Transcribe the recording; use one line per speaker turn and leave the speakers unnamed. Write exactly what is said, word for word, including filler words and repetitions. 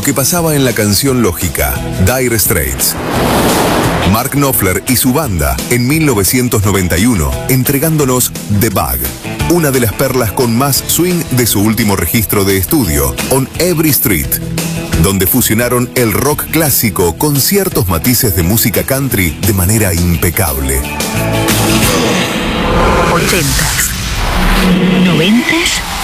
que pasaba en la canción lógica, Dire Straits. Mark Knopfler y su banda en mil novecientos noventa y uno, entregándonos The Bug, una de las perlas con más swing de su último registro de estudio, On Every Street, donde fusionaron el rock clásico con ciertos matices de música country de manera impecable.
ochentas, noventas